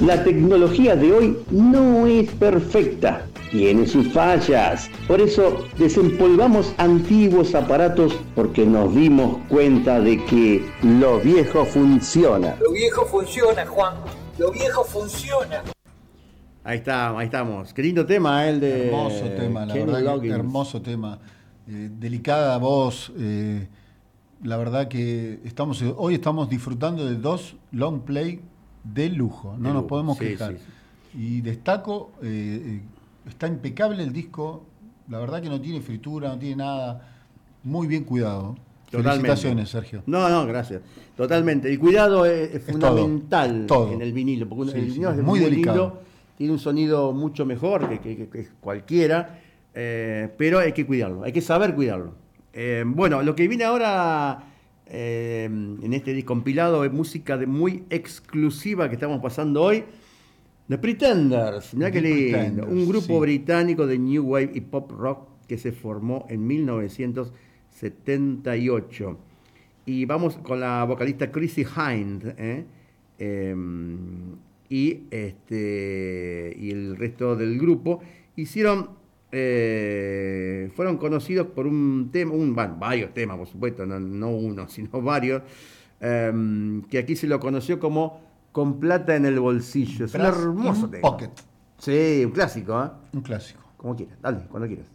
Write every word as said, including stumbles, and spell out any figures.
La tecnología de hoy no es perfecta, tiene sus fallas. Por eso desempolvamos antiguos aparatos porque nos dimos cuenta de que lo viejo funciona. Lo viejo funciona, Juan. Lo viejo funciona. Ahí está, ahí estamos. Qué lindo tema, ¿eh? El de Hermoso tema, la Kenny verdad que Loggins. hermoso tema. Eh, delicada voz. Eh, la verdad que estamos hoy estamos disfrutando de dos long play de lujo. No De nos lujo, podemos sí, quejar. sí, sí. Y destaco, eh, eh, está impecable el disco. La verdad que no tiene fritura, no tiene nada. Muy bien cuidado. Totalmente. Felicitaciones, Sergio. No, no, gracias. Totalmente. El cuidado es, es Es fundamental todo, todo. en el vinilo, porque Sí, el sí, vinilo es muy muy delicado. lindo, tiene un sonido mucho mejor que, que- que- que cualquiera, eh, pero hay que cuidarlo, hay que saber cuidarlo. Eh, bueno, lo que viene ahora eh, en este compilado es música de muy exclusiva que estamos pasando hoy. The Pretenders, mirá The qué lindo. Pretenders, Un grupo sí. británico de New Wave y Pop Rock que se formó en mil novecientos setenta y ocho. Y vamos con la vocalista Chrissy Hind, ¿eh? Eh, y, este, y el resto del grupo. Hicieron, eh, fueron conocidos por un tema, un, bueno, varios temas, por supuesto, no, no uno, sino varios, eh, que aquí se lo conoció como Con plata en el bolsillo. Es un Brass hermoso in tema. Pocket. Sí, un clásico, ¿eh? Un clásico. Como quieras, dale, cuando quieras.